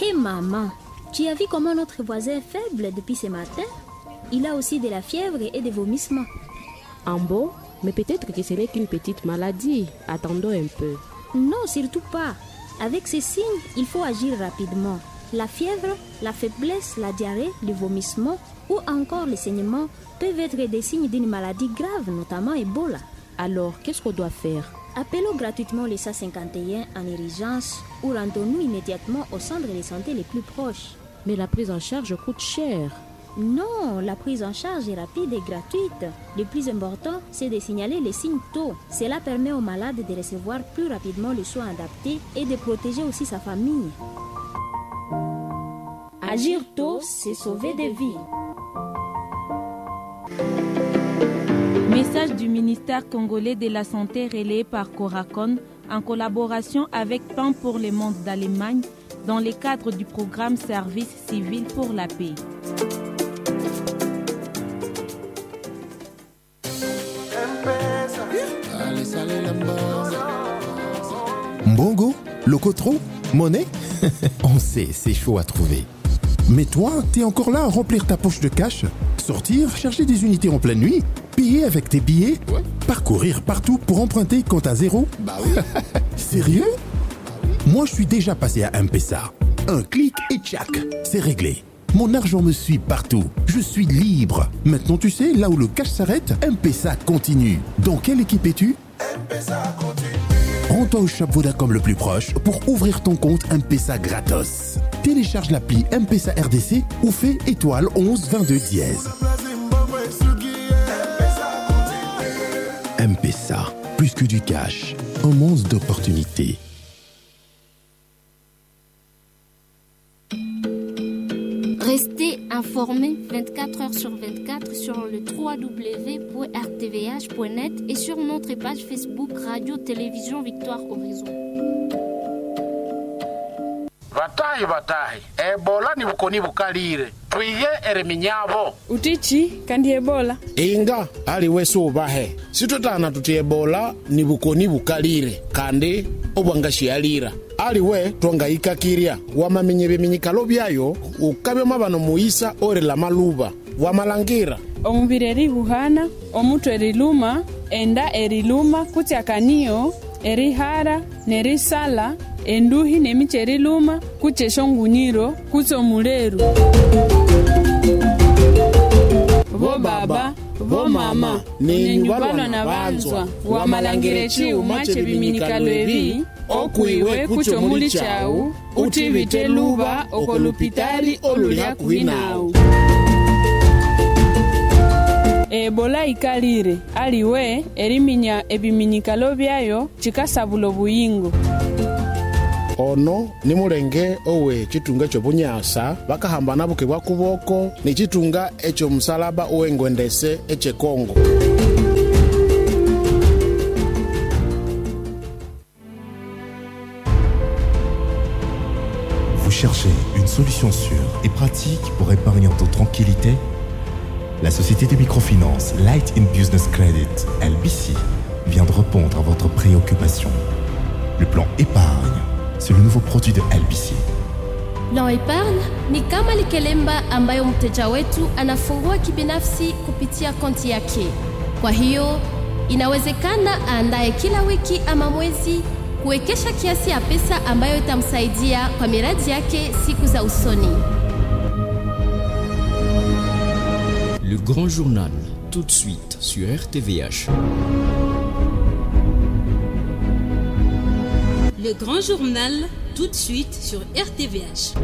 Hé maman, tu as vu comment notre voisin est faible depuis ce matin? Il a aussi de la fièvre et des vomissements. Bon, mais peut-être que ce n'est qu'une petite maladie. Attendons un peu. Non, surtout pas. Avec ces signes, il faut agir rapidement. La fièvre, la faiblesse, la diarrhée, le vomissement ou encore le saignement peuvent être des signes d'une maladie grave, notamment Ebola. Alors, qu'est-ce qu'on doit faire? Appelons gratuitement les 151 en urgence ou rendons-nous immédiatement au centre de santé les plus proches. Mais la prise en charge coûte cher. Non, la prise en charge est rapide et gratuite. Le plus important, c'est de signaler les signes tôt. Cela permet aux malades de recevoir plus rapidement les soins adaptés et de protéger aussi sa famille. Agir tôt, c'est sauver des vies. Message du ministère congolais de la Santé relayé par Coracon en collaboration avec Plan pour le monde d'Allemagne dans le cadre du programme Service civil pour la paix. Mbongo, Locotro, Monnaie. On sait, c'est chaud à trouver. Mais toi, t'es encore là à remplir ta poche de cash, sortir, chercher des unités en pleine nuit, payer avec tes billets, parcourir partout pour emprunter quand à zéro. Bah oui. Sérieux? Moi, je suis déjà passé à M-Pesa. Un clic et tchac, c'est réglé. Mon argent me suit partout. Je suis libre. Maintenant, tu sais, là où le cash s'arrête, M-Pesa continue. Dans quelle équipe es-tu? M-Pesa continue. Rends-toi au shop Vodacom le plus proche pour ouvrir ton compte M-Pesa gratos. Télécharge l'appli M-Pesa RDC ou fais étoile 11 22 dièse. M-Pesa, plus que du cash, un monde d'opportunités. Restez informés 24 heures sur 24 sur le www.rtvh.net et sur notre page Facebook Radio Télévision Victoire Horizon. Batahi Ebola ni bukoni bukalire twiye ereminyabo utichi kandi Ebola inga ali weso bahe sitotana tuti Ebola ni bukoni bukalire kandi obwangashi alira ali we twangayika kirya wamamenye biminyikalo byayo ukabe mabano muisa ore la maluba wamalangira omubiri erihuhana omutwe eriluma enda eriluma kutya kaniyo erihara nerisala enduhi nemicheri luma kuchesho ngunyiro kutso muleru bo baba bo mama nenyubalo na banzwa wamalangire chiu mache biminikalo ebi okuiwe kutso muli chau utivite luba okolupitali olulia kuhinau Ebola ikalire aliwe eriminya ebiminikalo byayo chikasabulo buyingo ono ni mulenge owe chitunga chobunyasa bakahambana buke bwa kuboko ni chitunga echo musalaba owengwendese eche Kongo. Vous cherchez une solution sûre et pratique pour épargner en toute tranquillité? La société de microfinance Light in Business Credit, LBC, vient de répondre à votre préoccupation. Le plan épargne, c'est le nouveau produit de LBC. Plan épargne ni kama likelemba ambayo mteja wetu anafungua kibinafsi kupitia konti yake. Kwa hiyo, inawezekana aandae kila wiki ama mwezi kuwekesha kiasi ya pesa ambayo itamsaidia kwa miradi yake siku za usoni. Le Grand Journal, tout de suite sur RTVH. Le Grand Journal, tout de suite sur RTVH.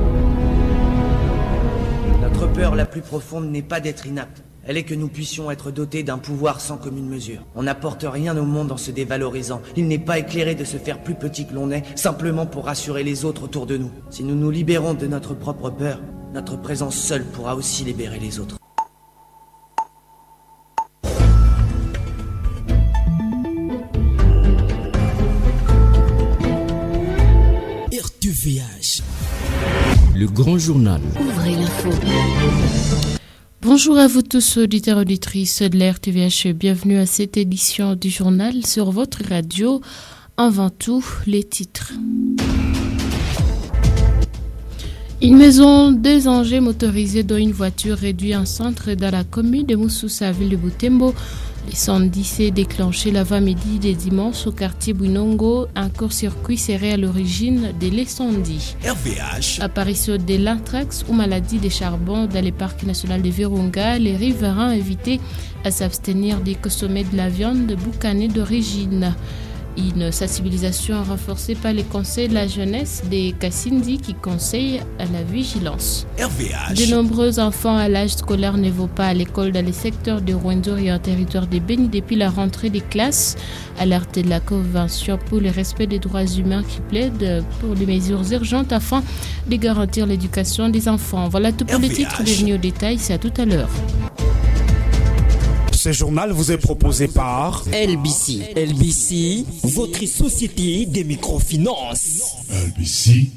Notre peur la plus profonde n'est pas d'être inapte. Elle est que nous puissions être dotés d'un pouvoir sans commune mesure. On n'apporte rien au monde en se dévalorisant. Il n'est pas éclairé de se faire plus petit que l'on est, simplement pour rassurer les autres autour de nous. Si nous nous libérons de notre propre peur, notre présence seule pourra aussi libérer les autres. RTVH. Le Grand Journal. Ouvrez l'info. Bonjour à vous tous, auditeurs et auditrices de la RTVH. Bienvenue à cette édition du journal sur votre radio. Avant tout, les titres. Une maison, 2 engins motorisés dont une voiture réduit en centre dans la commune de Moussoussa, ville de Butembo. L'incendie s'est déclenché l'avant-midi des dimanches au quartier Bouinongo. Un court-circuit serait à l'origine de l'incendie. RVH. Apparition de l'anthrax ou maladie des charbons dans les parcs nationaux de Virunga, les riverains invités à s'abstenir de consommer de la viande boucanée d'origine. Une sensibilisation renforcée par les conseils de la jeunesse des Kassindi qui conseillent à la vigilance. RVH. De nombreux enfants à l'âge scolaire ne vont pas à l'école dans les secteurs de Rwenzori et en territoire de Beni depuis la rentrée des classes. Alerte de la Convention pour le respect des droits humains qui plaide pour des mesures urgentes afin de garantir l'éducation des enfants. Voilà tout pour les titres. Bienvenue au détail, c'est à tout à l'heure. Ce journal vous est proposé par LBC. LBC, votre société de microfinance. LBC,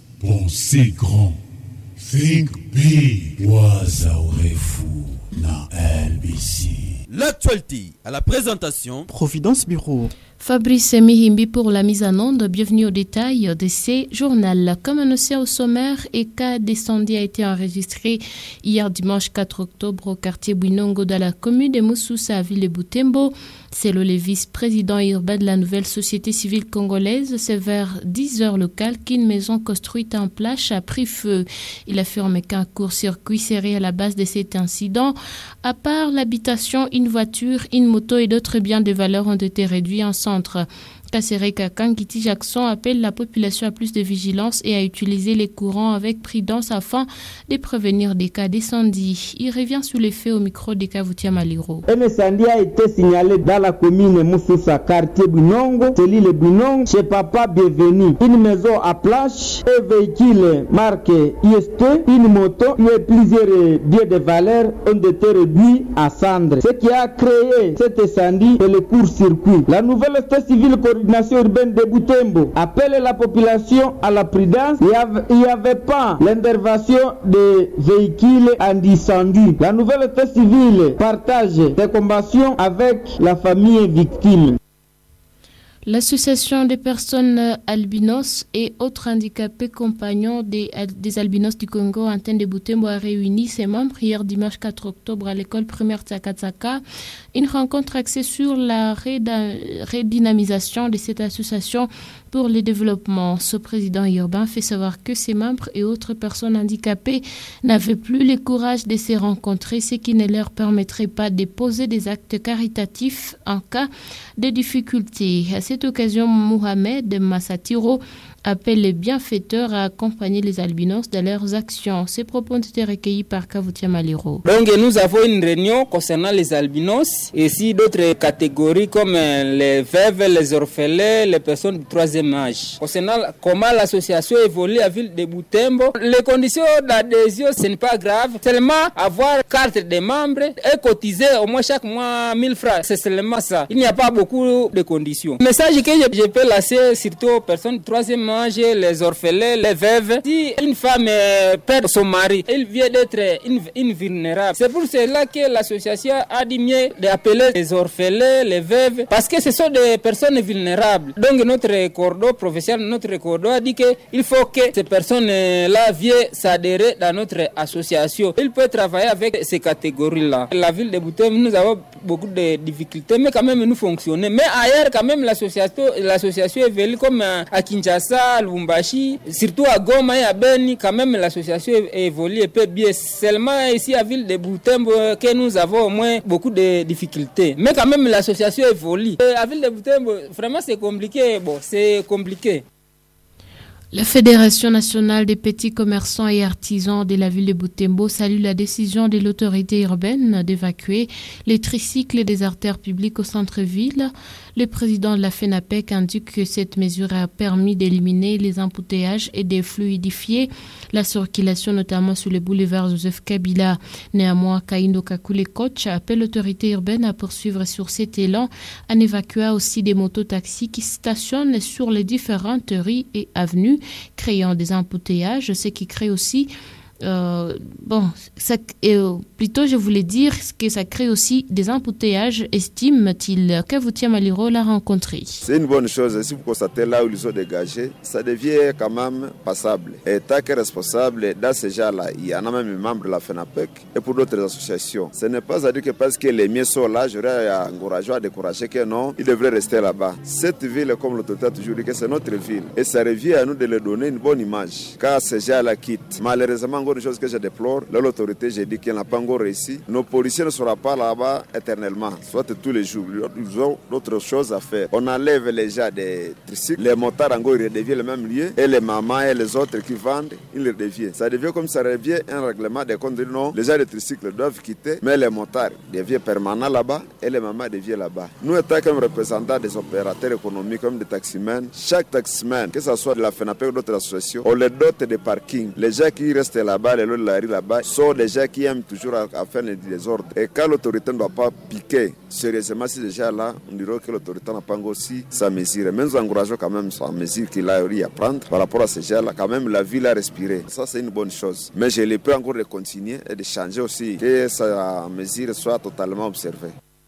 pensez grand. Think big. Waza urefu na LBC. L'actualité à la présentation Providence Bureau. Fabrice Mihimbi pour la mise en onde. Bienvenue au détail de ces journaux. Comme annoncé au sommaire, un cas d'incendie a été enregistré hier dimanche 4 octobre au quartier Bouinongo dans la commune de Moussoussa, ville de Butembo. Selon le vice-président urbain de la nouvelle société civile congolaise, c'est vers 10h locales qu'une maison construite en plâche a pris feu. Il affirme qu'un court-circuit serait à la base de cet incident. À part l'habitation, une voiture, une moto et d'autres biens de valeur ont été réduits en centre. Kassere Kakangiti Jackson appelle la population à plus de vigilance et à utiliser les courants avec prudence afin de prévenir des cas d'incendie. Il revient sur les faits au micro de Kavutia Maliro. Un incendie a été signalé dans la commune Moussoussa, quartier Bouinongo, c'est l'île Bouinongo, chez Papa Bienvenu. Une maison à plage, un véhicule marqué IST, une moto et plusieurs biens de valeur ont été réduits à cendres. Ce qui a créé cet incendie est le court-circuit. La nouvelle société civile coordination urbaine de Butembo appelle la population à la prudence. Il n'y avait pas l'intervention des véhicules en incendie. La nouvelle société civile partage ses compassions avec la famille victime. L'association des personnes albinos et autres handicapés compagnons des albinos du Congo, Antenne de Butembo, a réuni ses membres hier dimanche 4 octobre à l'école primaire Tsakatsaka. Une rencontre axée sur la redynamisation de cette association pour le développement. Ce président urbain fait savoir que ses membres et autres personnes handicapées n'avaient plus le courage de se rencontrer, ce qui ne leur permettrait pas de poser des actes caritatifs en cas de difficulté. À cette occasion, Mohamed Massatiro appelle les bienfaiteurs à accompagner les albinos dans leurs actions. Ces propos ont été recueillis par Kavutia Maliro. Donc nous avons une réunion concernant les albinos et aussi d'autres catégories comme les veuves, les orphelins, les personnes du 3e âge. Concernant comment l'association évolue à ville de Butembo, les conditions d'adhésion ce n'est pas grave, seulement avoir carte de membres et cotiser au moins chaque mois 1000 francs, c'est seulement ça. Il n'y a pas beaucoup de conditions. Le message que je peux lancer surtout aux personnes du 3e âge, les orphelins, les veuves. Si une femme perd son mari, elle vient d'être une vulnérable. C'est pour cela que l'association a dit mieux d'appeler les orphelins, les veuves, parce que ce sont des personnes vulnérables. Donc notre cordon professionnel, notre cordon a dit qu'il faut que ces personnes-là viennent s'adhérer dans notre association. Il peut travailler avec ces catégories-là. La ville de Butembo, nous avons beaucoup de difficultés, mais quand même nous fonctionnons. Mais ailleurs, quand même, l'association évolue comme à Kinshasa, à Lubumbashi, surtout à Goma et à Beni, quand même l'association évolue un peu bien. Seulement ici à ville de Butembo que nous avons au moins beaucoup de difficultés. Mais quand même l'association évolue. À ville de Butembo, vraiment c'est compliqué. Bon, c'est compliqué. La Fédération nationale des petits commerçants et artisans de la ville de Butembo salue la décision de l'autorité urbaine d'évacuer les tricycles des artères publiques au centre-ville. Le président de la FENAPEC indique que cette mesure a permis d'éliminer les embouteillages et de fluidifier la circulation, notamment sur le boulevard Joseph Kabila. Néanmoins, Kaindo Kakule Coach appelle l'autorité urbaine à poursuivre sur cet élan en évacuant aussi des mototaxis qui stationnent sur les différentes rues et avenues, créant des embouteillages, ce qui crée aussi Plutôt je voulais dire que ça crée aussi des embouteillages, estime-t-il. Kavutia Maliro l'a rencontré. C'est une bonne chose. Si vous constatez là où ils sont dégagés, ça devient quand même passable. Et tant que responsable, dans ces gens-là, il y en a même des membres de la FENAPEC et pour d'autres associations. Ce n'est pas à dire que parce que les miens sont là, j'aurais encouragé à décourager que non, ils devraient rester là-bas. Cette ville, comme l'autorité a toujours dit, que c'est notre ville. Et ça revient à nous de leur donner une bonne image. Car ces gens-là quittent. Malheureusement, encore une chose que je déplore, l'autorité, j'ai dit qu'elle n'a pas encore réussi. Nos policiers ne seront pas là-bas éternellement, soit tous les jours. Ils ont d'autres choses à faire. On enlève les gens des tricycles, les motards encore ils redeviennent le même lieu, et les mamans et les autres qui vendent, ils redeviennent. Ça devient comme ça revient un règlement des comptes. Non, les gens des tricycles doivent quitter, mais les motards deviennent permanents là-bas et les mamans deviennent là-bas. Nous, étant comme représentants des opérateurs économiques comme des taximens, chaque taximan, que ce soit de la FENAPEC ou d'autres associations, on les dote des parkings. Les gens qui restent là-bas, les lots de la rue là-bas, sont des gens qui aiment toujours à faire les désordres. Et quand l'autorité ne doit pas piquer sérieusement ces gens-là, on dirait que l'autorité n'a pas encore aussi sa mesure. Mais nous encourageons quand même sa mesure qu'il a eu à prendre par rapport à ces gens-là. Quand même, la ville a respiré. Ça, c'est une bonne chose. Mais je l'ai pris encore de continuer et de changer aussi, que sa mesure soit totalement observée.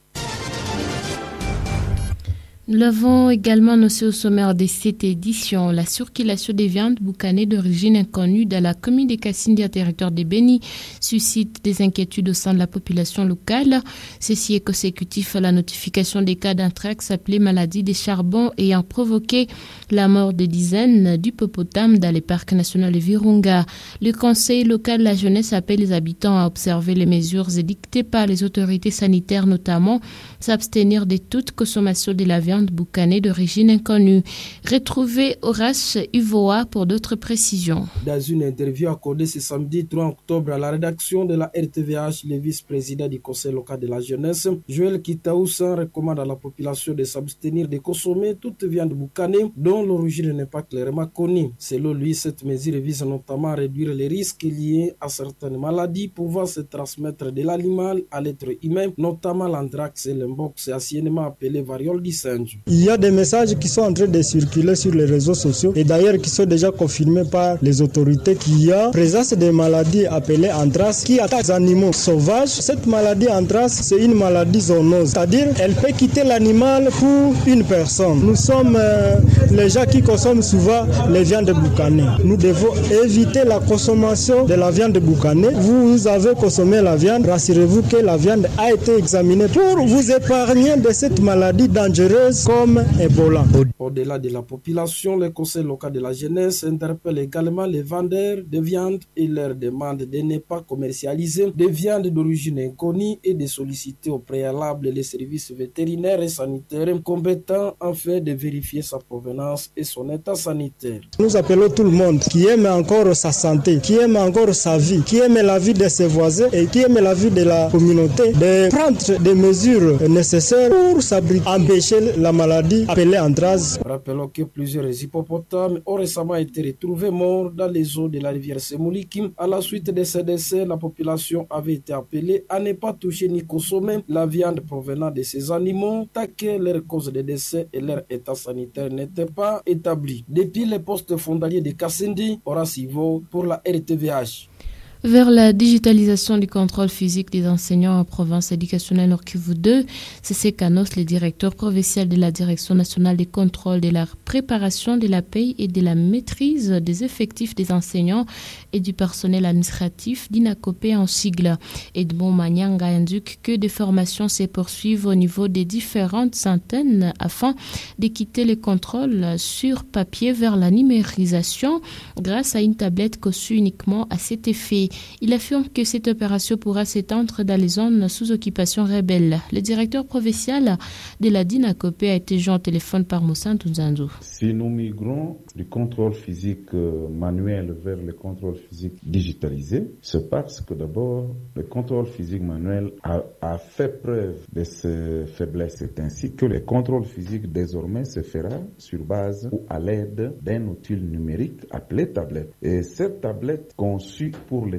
Nous l'avons également annoncé au sommaire de cette édition. La circulation des viandes boucanées d'origine inconnue dans la commune de Kassindi, territoire de Béni, suscite des inquiétudes au sein de la population locale. Ceci est consécutif à la notification des cas d'anthrax appelée maladie des charbons ayant provoqué la mort de dizaines d'hippopotames dans les parcs nationaux de Virunga. Le conseil local de la jeunesse appelle les habitants à observer les mesures édictées par les autorités sanitaires, notamment s'abstenir de toute consommation de la viande boucanée d'origine inconnue. Retrouvez Horace Uvoa pour d'autres précisions. Dans une interview accordée ce samedi 3 octobre à la rédaction de la RTVH, le vice-président du conseil local de la jeunesse, Joël Kitaoussa, recommande à la population de s'abstenir de consommer toute viande boucanée dont l'origine n'est pas clairement connue. Selon lui, cette mesure vise notamment à réduire les risques liés à certaines maladies pouvant se transmettre de l'animal à l'être humain, notamment l'anthrax et l'mpox, anciennement appelé variole du singe. Il y a des messages qui sont en train de circuler sur les réseaux sociaux et d'ailleurs qui sont déjà confirmés par les autorités qu'il y a présence de maladies appelées anthrax qui attaquent les animaux sauvages. Cette maladie anthrax, c'est une maladie zoonose, c'est-à-dire elle peut quitter l'animal pour une personne. Nous sommes les gens qui consomment souvent les viandes boucanées. Nous devons éviter la consommation de la viande boucanée. Vous avez consommé la viande, rassurez-vous que la viande a été examinée pour vous épargner de cette maladie dangereuse comme Ebola. Au-delà de la population, le conseil local de la jeunesse interpelle également les vendeurs de viande et leur demande de ne pas commercialiser des viandes d'origine inconnue et de solliciter au préalable les services vétérinaires et sanitaires compétents afin de vérifier sa provenance et son état sanitaire. Nous appelons tout le monde qui aime encore sa santé, qui aime encore sa vie, qui aime la vie de ses voisins et qui aime la vie de la communauté de prendre des mesures nécessaires pour s'abriter, empêcher la maladie appelée anthrax. Rappelons que plusieurs hippopotames ont récemment été retrouvés morts dans les eaux de la rivière Semouliki. À la suite de ces décès, la population avait été appelée à ne pas toucher ni consommer la viande provenant de ces animaux tant que leur cause de décès et leur état sanitaire n'étaient pas établis. Depuis le poste frontalier de Kassindi, Horace Ivo pour la RTVH. Vers la digitalisation du contrôle physique des enseignants en province éducationnelle Nord Kivu 2, C.C. Canos, le directeur provincial de la Direction nationale des contrôles de la préparation de la paie et de la maîtrise des effectifs des enseignants et du personnel administratif d'INACOPE en sigle. Edmond Manyanga indique que des formations se poursuivent au niveau des différentes antennes afin de quitter les contrôles sur papier vers la numérisation grâce à une tablette conçue uniquement à cet effet. Il affirme que cette opération pourra s'étendre dans les zones sous occupation rebelle. Le directeur provincial de la DINACOPE a été joint au téléphone par Moussa Tounzandou. Si nous migrons du contrôle physique manuel vers le contrôle physique digitalisé, c'est parce que d'abord, le contrôle physique manuel a fait preuve de ses faiblesses. C'est ainsi que le contrôle physique désormais se fera sur base ou à l'aide d'un outil numérique appelé tablette. Et cette tablette conçue pour le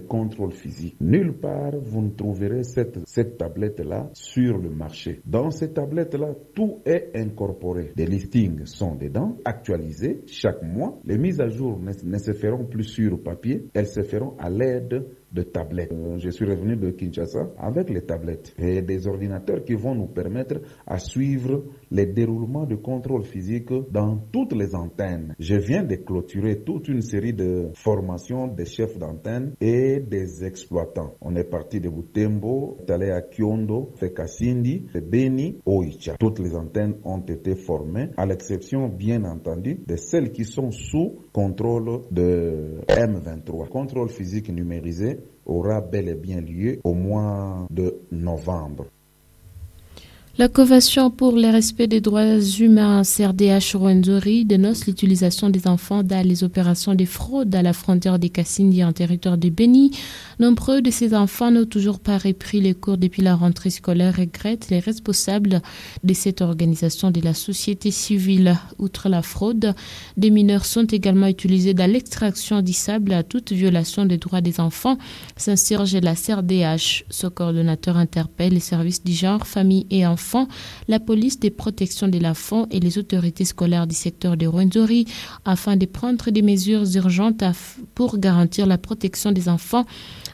contrôle physique. Nulle part, vous ne trouverez cette tablette-là sur le marché. Dans cette tablette-là, tout est incorporé. Des listings sont dedans, actualisés chaque mois. Les mises à jour ne se feront plus sur papier, elles se feront à l'aide de tablettes. Je suis revenu de Kinshasa avec les tablettes et des ordinateurs qui vont nous permettre à suivre les déroulements de contrôle physique dans toutes les antennes. Je viens de clôturer toute une série de formations des chefs d'antenne et des exploitants. On est parti de Butembo, est allé à Kiondo, Fekasindi, Beni, Oicha. Toutes les antennes ont été formées, à l'exception bien entendu de celles qui sont sous contrôle de M23. Contrôle physique numérisé aura bel et bien lieu au mois de novembre. La Convention pour le respect des droits humains CRDH Rwenzori dénonce l'utilisation des enfants dans les opérations de fraude à la frontière des Kasindi en territoire de Beni. Nombreux de ces enfants n'ont toujours pas repris les cours depuis la rentrée scolaire, regrettent les responsables de cette organisation de la société civile. Outre la fraude, des mineurs sont également utilisés dans l'extraction du sable à toute violation des droits des enfants, s'insurge la CRDH. Ce coordonnateur interpelle les services du genre, famille et enfants, la police de protection de l'enfant et les autorités scolaires du secteur de Rwenzori afin de prendre des mesures urgentes pour garantir la protection des enfants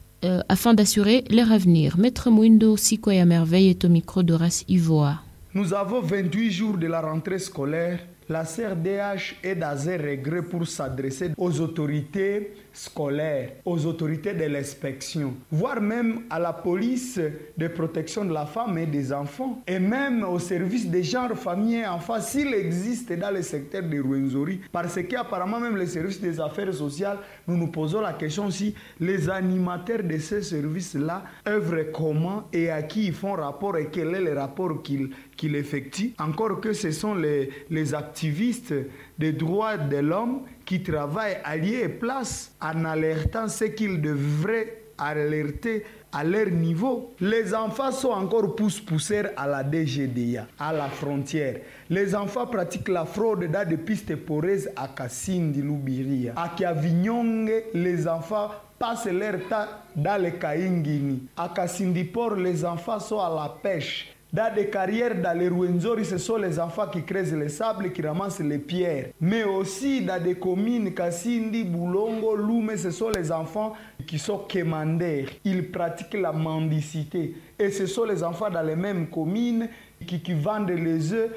afin d'assurer leur avenir. Maître Mouindo Sikoya Merveille est au micro d'Horace Ivoa. Nous avons 28 jours de la rentrée scolaire. La CRDH est dans un regret pour s'adresser aux autorités scolaires, aux autorités de l'inspection, voire même à la police de protection de la femme et des enfants, et même au service des genres, famille et enfants, s'il existe dans le secteur de Rwenzori, parce qu'apparemment même les services des affaires sociales, nous nous posons la question si les animateurs de ces services-là œuvrent comment et à qui ils font rapport et quel est le rapport qu'ils effectuent, encore que ce sont les activistes des droits de l'homme qui travaillent à lieu et place en alertant ce qu'ils devraient alerter à leur niveau. Les enfants sont encore pousseurs à la DGDA, à la frontière. Les enfants pratiquent la fraude dans des pistes poreuses à Kasindi, Lubiria. À Kiavinyonge, les enfants passent leur temps dans les Kaingini. À Kasindi Port, les enfants sont à la pêche. Dans des carrières, dans les Rwenzori, ce sont les enfants qui creusent les sables, qui ramassent les pierres. Mais aussi dans des communes, Kasindi, Boulongo, Lume, ce sont les enfants qui sont quémandaires. Ils pratiquent la mendicité. Et ce sont les enfants dans les mêmes communes qui vendent les œufs.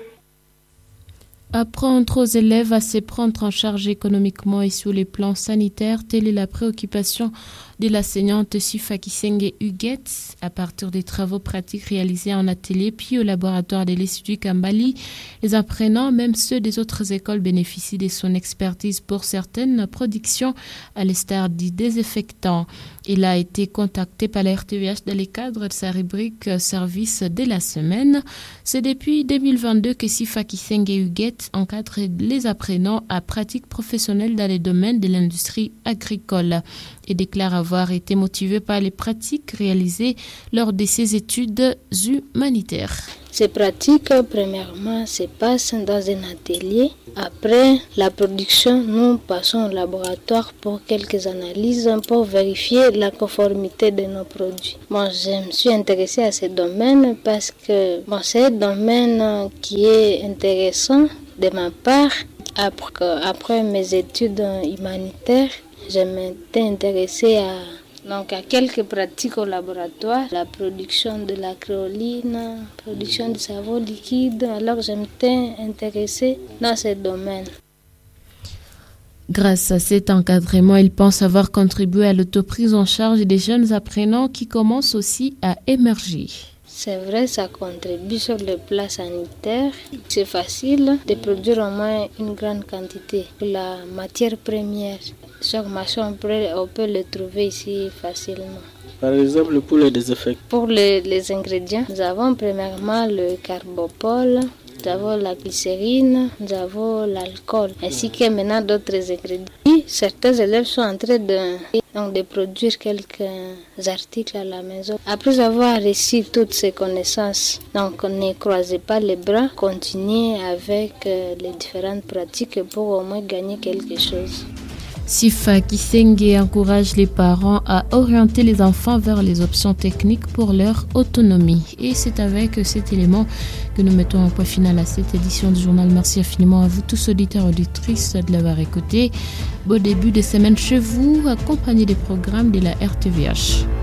Apprendre aux élèves à se prendre en charge économiquement et sur les plans sanitaires, telle est la préoccupation de l'enseignante Sifa Kisenge Huguette à partir des travaux pratiques réalisés en atelier puis au laboratoire de l'Institut Kambali. Les apprenants, même ceux des autres écoles, bénéficient de son expertise pour certaines productions à l'instar du désinfectant. Il a été contacté par la RTVH dans le cadre de sa rubrique Service de la semaine. C'est depuis 2022 que Sifa Kisenge Huguette encadre les apprenants à pratiques professionnelles dans les domaines de l'industrie agricole et déclare avoir été motivé par les pratiques réalisées lors de ses études humanitaires. Ces pratiques, premièrement, se passent dans un atelier. Après la production, nous passons au laboratoire pour quelques analyses pour vérifier la conformité de nos produits. Je me suis intéressée à ce domaine parce que c'est un domaine qui est intéressant de ma part. Après mes études humanitaires, je m'étais intéressée à quelques pratiques au laboratoire, la production de la créoline, production de savon liquide. Alors je m'étais intéressée dans ce domaine. Grâce à cet encadrement, il pense avoir contribué à l'autoprise en charge des jeunes apprenants qui commencent aussi à émerger. C'est vrai, ça contribue sur le plan sanitaire. C'est facile de produire au moins une grande quantité. La matière première, chaque machin, on peut le trouver ici facilement. Par exemple, pour les désinfectants. Pour les ingrédients, nous avons premièrement le carbopol, nous avons la glycérine, nous avons l'alcool, ainsi que maintenant d'autres ingrédients. Et certains élèves sont en train de produire quelques articles à la maison. Après avoir reçu toutes ces connaissances, donc ne croisez pas les bras, continuez avec les différentes pratiques pour au moins gagner quelque chose. Sifa Kisenge encourage les parents à orienter les enfants vers les options techniques pour leur autonomie. Et c'est avec cet élément que nous mettons un point final à cette édition du journal. Merci infiniment à vous tous auditeurs et auditrices de l'avoir écouté. Beau début de semaine chez vous, accompagné des programmes de la RTVH.